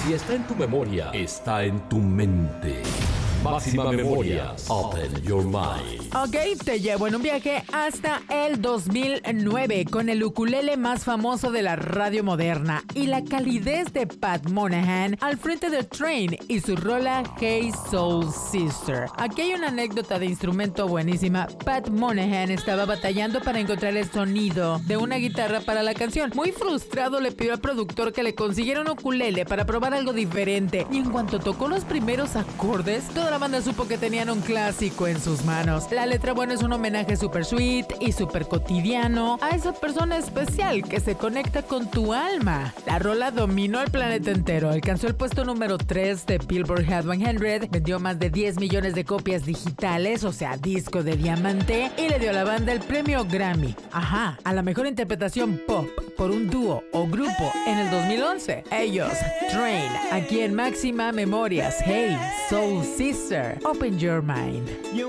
Si está en tu memoria, está en tu mente. Máxima Memorias. Open your mind. Ok, te llevo en un viaje hasta el 2009 con el ukulele más famoso de la radio moderna y la calidez de Pat Monahan al frente de Train y su rola Hey Soul Sister. Aquí hay una anécdota de instrumento buenísima. Pat Monahan estaba batallando para encontrar el sonido de una guitarra para la canción. Muy frustrado le pidió al productor que le consiguiera un ukulele para probar algo diferente. Y en cuanto tocó los primeros acordes, toda la banda supo que tenían un clásico en sus manos. La letra, bueno, es un homenaje super sweet y super cotidiano a esa persona especial que se conecta con tu alma. La rola dominó el planeta entero. Alcanzó el puesto número 3 de Billboard Hot 100. Vendió más de 10 millones de copias digitales, o sea, disco de diamante, y le dio a la banda el premio Grammy. Ajá, a la mejor interpretación pop por un dúo o grupo en el 2011. Ellos, Train, aquí en Máxima Memorias. Hey, Soul Sister, open your mind.